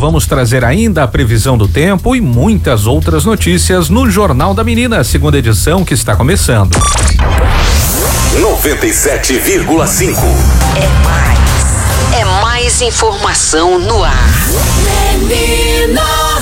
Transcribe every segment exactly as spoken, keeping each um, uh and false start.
vamos trazer ainda a previsão do tempo e muitas outras notícias no Jornal da Menina, segunda edição que está começando. noventa e sete vírgula cinco. É mais, é mais informação no ar. Menina.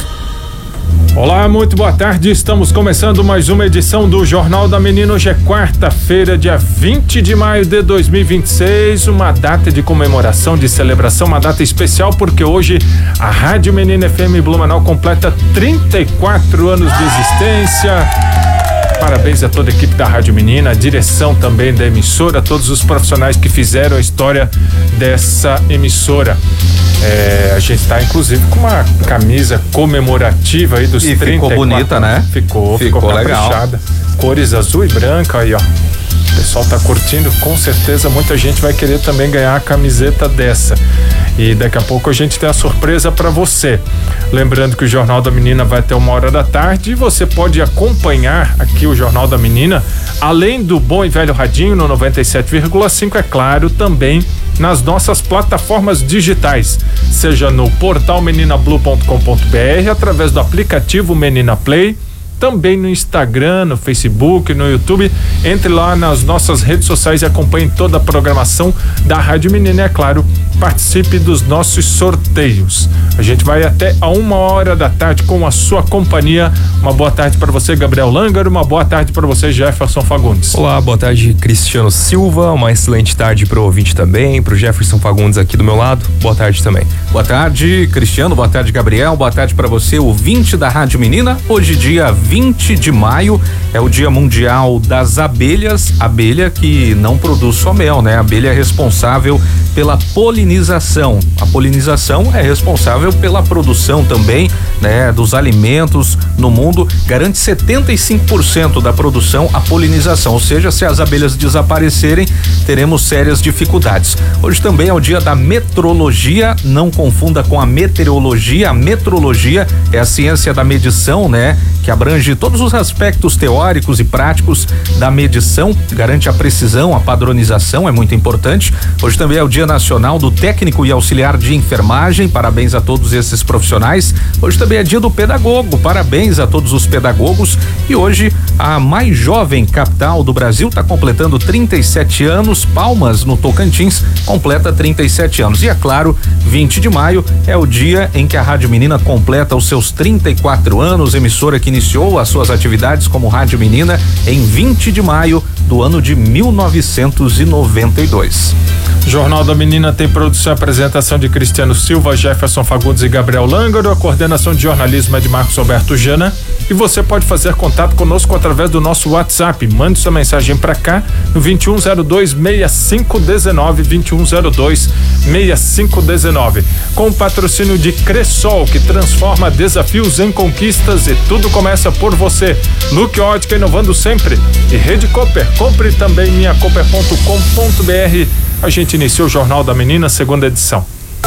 Olá, muito boa tarde. Estamos começando mais uma edição do Jornal da Menina. Hoje é quarta-feira, dia vinte de maio de dois mil e vinte e seis, uma data de comemoração, de celebração, uma data especial porque hoje a Rádio Menina F M Blumenau completa trinta e quatro anos de existência. Parabéns a toda a equipe da Rádio Menina, a direção também da emissora, todos os profissionais que fizeram a história dessa emissora. É, a gente está inclusive com uma camisa comemorativa aí dos e trinta e quatro. Ficou bonita, né? Ficou, ficou, ficou legal. caprichada. Cores azul e branca aí, ó. O pessoal tá curtindo, com certeza muita gente vai querer também ganhar a camiseta dessa. E daqui a pouco a gente tem a surpresa para você. Lembrando que o Jornal da Menina vai até uma hora da tarde e você pode acompanhar aqui o Jornal da Menina, além do bom e velho radinho no noventa e sete vírgula cinco, é claro, também nas nossas plataformas digitais, seja no portal menina blue ponto com ponto b r, através do aplicativo Menina Play, também no Instagram, no Facebook, no YouTube. Entre lá nas nossas redes sociais e acompanhe toda a programação da Rádio Menina e, é claro, participe dos nossos sorteios. A gente vai até a uma hora da tarde com a sua companhia. Uma boa tarde para você, Gabriel Langaro. Uma boa tarde para você, Jefferson Fagundes. Olá, boa tarde, Cristiano Silva. Uma excelente tarde para o ouvinte também, para o Jefferson Fagundes aqui do meu lado. Boa tarde também. Boa tarde, Cristiano. Boa tarde, Gabriel. Boa tarde para você, ouvinte da Rádio Menina. Hoje, dia vinte de maio, é o Dia Mundial das Abelhas. Abelha que não produz só mel, né? A abelha é responsável pela polinização. A polinização é responsável pela produção também, né, dos alimentos no mundo. Garante setenta e cinco por cento da produção a polinização, ou seja, se as abelhas desaparecerem, teremos sérias dificuldades. Hoje também é o dia da metrologia. Não confunda com a meteorologia. A metrologia é a ciência da medição, né, que abrange todos os aspectos teóricos e práticos da medição, garante a precisão, a padronização, é muito importante. Hoje também é o Dia Nacional do Técnico e Auxiliar de Enfermagem. Parabéns a todos esses profissionais. Hoje também é dia do pedagogo. Parabéns a todos os pedagogos. E hoje a mais jovem capital do Brasil está completando trinta e sete anos. Palmas, no Tocantins, completa trinta e sete anos. E é claro, vinte de maio é o dia em que a Rádio Menina completa os seus trinta e quatro anos, emissora que iniciou as suas atividades como Rádio Menina em vinte de maio do ano de mil novecentos e noventa e dois. Jornal da Menina tem produção e apresentação de Cristiano Silva, Jefferson Fagundes e Gabriel Langaro. A coordenação de jornalismo é de Marcos Alberto Jana. E você pode fazer contato conosco através do nosso WhatsApp. Mande sua mensagem para cá no vinte e um zero dois, sessenta e cinco dezenove, vinte e um zero dois, sessenta e cinco dezenove. Com o patrocínio de Cressol, que transforma desafios em conquistas, e tudo começa por você. Look Ótica, inovando sempre. E Rede Cooper, compre também minha cooper ponto com ponto b r. A gente iniciou o Jornal da Menina, segunda edição.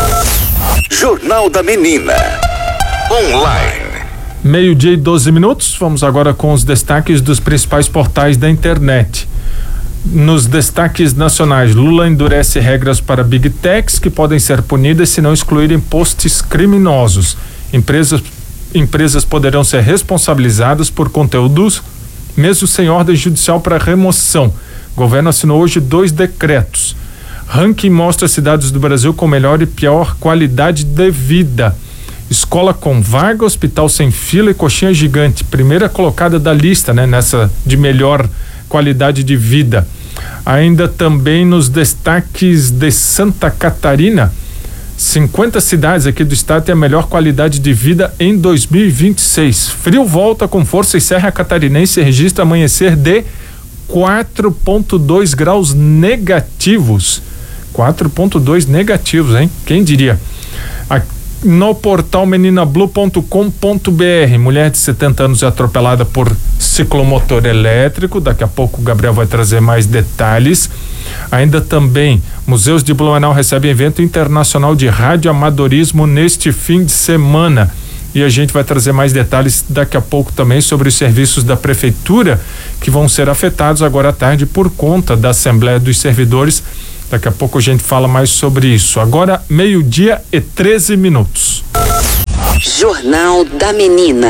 Jornal da Menina. Online. Meio-dia e doze minutos. Vamos agora com os destaques dos principais portais da internet. Nos destaques nacionais, Lula endurece regras para Big Techs que podem ser punidas se não excluírem posts criminosos. Empresas, empresas poderão ser responsabilizadas por conteúdos, mesmo sem ordem judicial para remoção. O governo assinou hoje dois decretos. Ranking mostra cidades do Brasil com melhor e pior qualidade de vida. Escola com vaga, hospital sem fila e coxinha gigante. Primeira colocada da lista, né? Nessa de melhor qualidade de vida. Ainda também nos destaques de Santa Catarina, cinquenta cidades aqui do estado têm a melhor qualidade de vida em dois mil e vinte e seis. Frio volta com força e Serra Catarinense registra amanhecer de quatro ponto dois graus negativos. quatro ponto dois negativos, hein? Quem diria? Aqui no portal menina blue ponto com ponto b r, mulher de setenta anos é atropelada por ciclomotor elétrico. Daqui a pouco o Gabriel vai trazer mais detalhes. Ainda também, Museus de Blumenau recebem evento internacional de radioamadorismo neste fim de semana. E a gente vai trazer mais detalhes daqui a pouco também sobre os serviços da prefeitura que vão ser afetados agora à tarde por conta da Assembleia dos Servidores. Daqui a pouco a gente fala mais sobre isso. Agora, meio-dia e treze minutos. Jornal da Menina.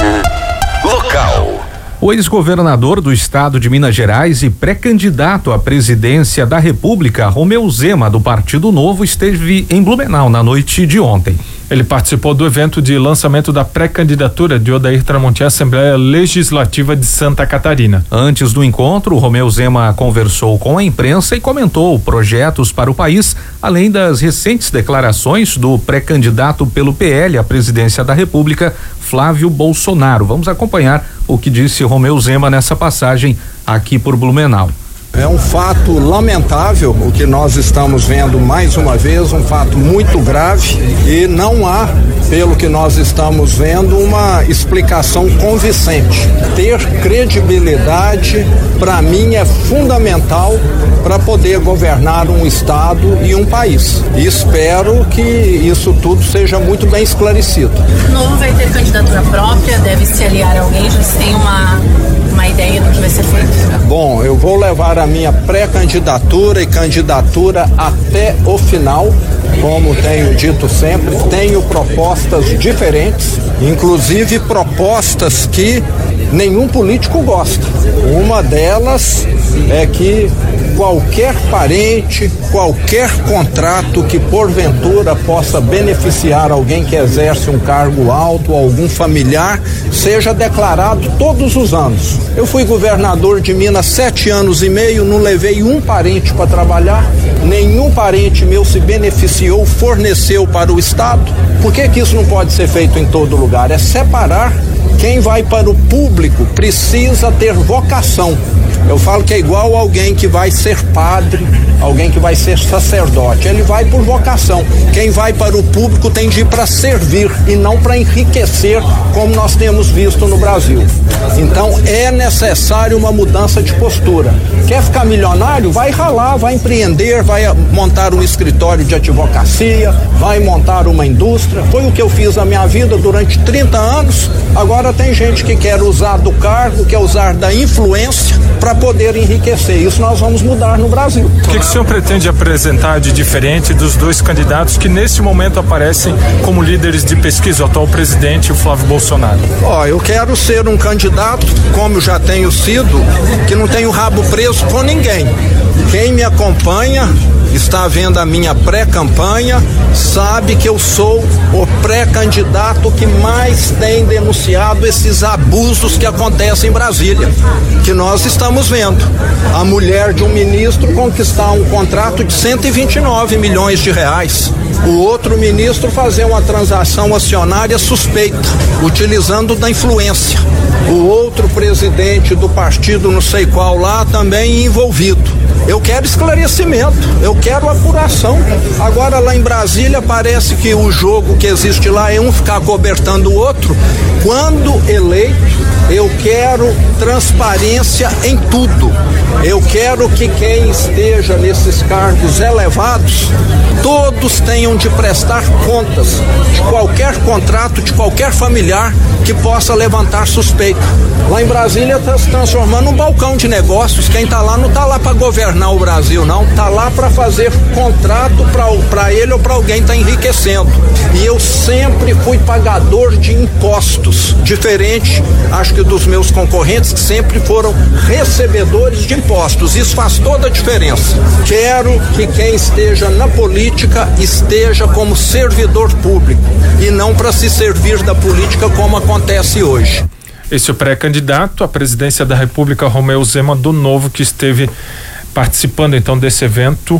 Local. O ex-governador do estado de Minas Gerais e pré-candidato à presidência da República, Romeu Zema, do Partido Novo, esteve em Blumenau na noite de ontem. Ele participou do evento de lançamento da pré-candidatura de Odair Tramontim à Assembleia Legislativa de Santa Catarina. Antes do encontro, Romeu Zema conversou com a imprensa e comentou projetos para o país, além das recentes declarações do pré-candidato pelo P L à presidência da República, Flávio Bolsonaro. Vamos acompanhar o que disse Romeu Zema nessa passagem aqui por Blumenau. É um fato lamentável o que nós estamos vendo mais uma vez, um fato muito grave, e não há, pelo que nós estamos vendo, uma explicação convincente. Ter credibilidade, para mim, é fundamental para poder governar um estado e um país. E espero que isso tudo seja muito bem esclarecido. O Novo vai ter candidatura própria, deve se aliar a alguém, já se tem uma, uma ideia do que vai ser feito? Bom, eu vou levar a minha pré-candidatura e candidatura até o final, como tenho dito sempre. Tenho propostas diferentes, inclusive propostas que nenhum político gosta. Uma delas é que qualquer parente, qualquer contrato que porventura possa beneficiar alguém que exerce um cargo alto, algum familiar, seja declarado todos os anos. Eu fui governador de Minas sete anos e meio, não levei um parente para trabalhar, nenhum parente meu se beneficiou, forneceu para o estado. Por que que isso não pode ser feito em todo lugar? É separar. Quem vai para o público precisa ter vocação. Eu falo que é igual alguém que vai ser padre, alguém que vai ser sacerdote. Ele vai por vocação. Quem vai para o público tem de ir para servir e não para enriquecer, como nós temos visto no Brasil. Então é necessário uma mudança de postura. Quer ficar milionário? Vai ralar, vai empreender, vai montar um escritório de advocacia, vai montar uma indústria. Foi o que eu fiz na minha vida durante trinta anos. Agora tem gente que quer usar do cargo, quer usar da influência para poder enriquecer. Isso nós vamos mudar no Brasil. O que, que o senhor pretende apresentar de diferente dos dois candidatos que nesse momento aparecem como líderes de pesquisa, o atual presidente e o Flávio Bolsonaro? Ó, oh, eu quero ser um candidato, como já tenho sido, que não tenho rabo preso com ninguém. Quem me acompanha, está vendo a minha pré-campanha, sabe que eu sou o pré-candidato que mais tem denunciado esses abusos que acontecem em Brasília, que nós estamos vendo. A mulher de um ministro conquistar um contrato de cento e vinte e nove milhões de reais. O outro ministro fazer uma transação acionária suspeita, utilizando da influência. O outro presidente do partido não sei qual lá também envolvido. Eu quero esclarecimento, eu quero apuração. Agora lá em Brasília parece que o jogo que existe lá é um ficar cobertando o outro. Quando eleito, eu quero transparência em tudo. Eu quero que quem esteja nesses cargos elevados, todos tenham de prestar contas de qualquer contrato, de qualquer familiar que possa levantar suspeita. Lá em Brasília está se transformando num balcão de negócios. Quem está lá não está lá para governar o Brasil, não. Está lá para fazer contrato para ele ou para alguém está enriquecendo. E eu sempre fui pagador de impostos, diferente, acho que dos meus concorrentes, que sempre foram recebedores de impostos. Isso faz toda a diferença. Quero que quem esteja na política esteja como servidor público e não para se servir da política como acontece hoje. Esse é o pré-candidato à presidência da República, Romeu Zema, do Novo, que esteve participando então desse evento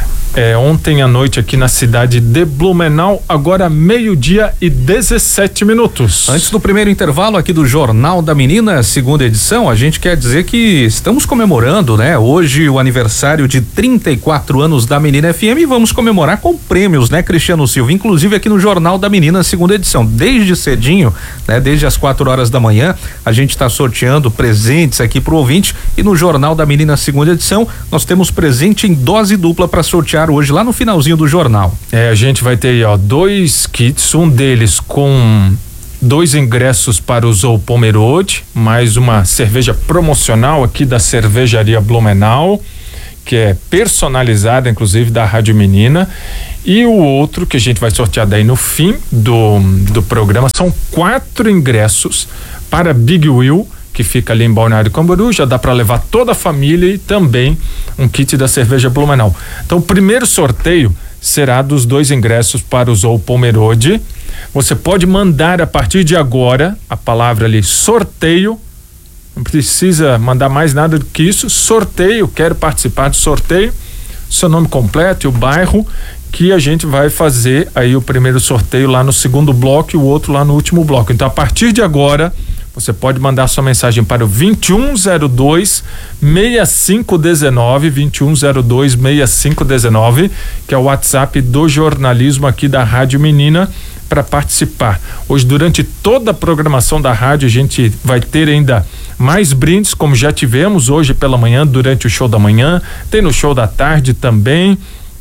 é, ontem à noite aqui na cidade de Blumenau, agora meio-dia e dezessete minutos. Antes do primeiro intervalo aqui do Jornal da Menina, segunda edição, a gente quer dizer que estamos comemorando, né? Hoje o aniversário de trinta e quatro anos da Menina F M e vamos comemorar com prêmios, né, Cristiano Silva? Inclusive aqui no Jornal da Menina, segunda edição, desde cedinho, né? Desde as quatro horas da manhã, a gente está sorteando presentes aqui pro ouvinte e no Jornal da Menina, segunda edição, nós temos presente em dose dupla para sortear hoje lá no finalzinho do jornal. É, a gente vai ter aí, ó, dois kits, um deles com dois ingressos para o Zoo Pomerode, mais uma cerveja promocional aqui da Cervejaria Blumenau, que é personalizada, inclusive da Rádio Menina, e o outro que a gente vai sortear daí no fim do, do programa são quatro ingressos para Big Wheel, que fica ali em Balneário Camboriú. Já dá para levar toda a família e também um kit da cerveja Blumenau. Então o primeiro sorteio será dos dois ingressos para o Zoo Pomerode. Você pode mandar a partir de agora a palavra ali sorteio, não precisa mandar mais nada do que isso, sorteio, quero participar do sorteio, seu nome completo e o bairro, que a gente vai fazer aí o primeiro sorteio lá no segundo bloco e o outro lá no último bloco. Então a partir de agora você pode mandar sua mensagem para o vinte e um zero dois, sessenta e cinco dezenove, vinte e um zero dois, sessenta e cinco dezenove, que é o WhatsApp do jornalismo aqui da Rádio Menina, para participar. Hoje, durante toda a programação da rádio, a gente vai ter ainda mais brindes, como já tivemos hoje pela manhã, durante o show da manhã, tem no show da tarde também,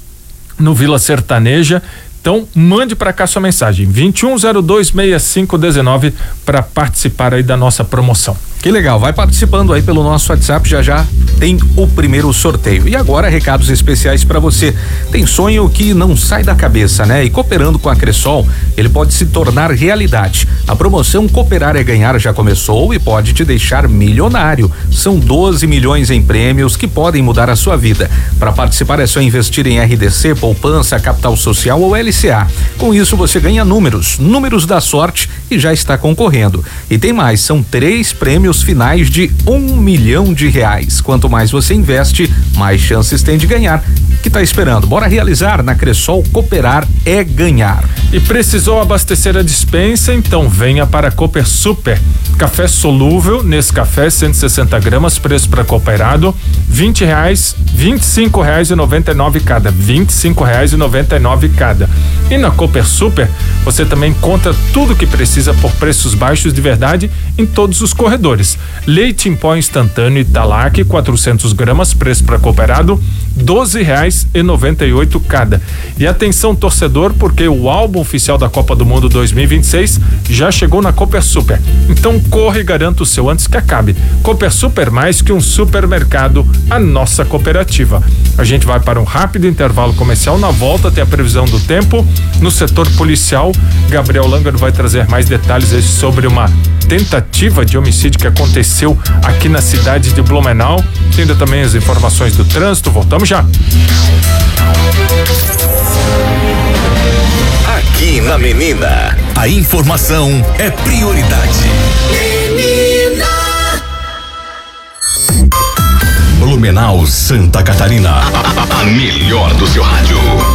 no Vila Sertaneja. Então, mande para cá sua mensagem, vinte e um zero dois, sessenta e cinco dezenove, para participar aí da nossa promoção. Que legal, vai participando aí pelo nosso WhatsApp, já já tem o primeiro sorteio. E agora, recados especiais para você. Tem sonho que não sai da cabeça, né? E cooperando com a Cressol, ele pode se tornar realidade. A promoção Cooperar é Ganhar já começou e pode te deixar milionário. São doze milhões em prêmios que podem mudar a sua vida. Para participar é só investir em R D C, poupança, capital social ou L C A. Com isso você ganha números, números da sorte e já está concorrendo. E tem mais, são três prêmios finais de um milhão de reais. Quanto mais você investe, mais chances tem de ganhar. Que tá esperando? Bora realizar na Cressol. Cooperar é ganhar. E precisou abastecer a despensa? Então venha para a Cooper Super. Café solúvel, Nescafé cento e sessenta gramas, preço para cooperado, vinte reais, vinte e cinco reais e noventa e nove cada, vinte e cinco reais e noventa e nove cada. E na Cooper Super você também encontra tudo que precisa por preços baixos de verdade em todos os corredores. Leite em pó instantâneo Italac, quatrocentos gramas, preço para cooperado, doze reais e noventa e oito cada. E atenção torcedor, porque o álbum oficial da Copa do Mundo dois mil e vinte e seis já chegou na Cooper Super. Então corre e garanta o seu antes que acabe. Cooper Super, mais que um supermercado, a nossa cooperativa. A gente vai para um rápido intervalo comercial. Na volta tem a previsão do tempo. No setor policial, Gabriel Langer vai trazer mais detalhes aí sobre uma tentativa de homicídio que aconteceu aqui na cidade de Blumenau. Tendo também as informações do trânsito. Voltamos já. Aqui na Menina, a informação é prioridade. Menina. Blumenau, Santa Catarina. A melhor do seu rádio.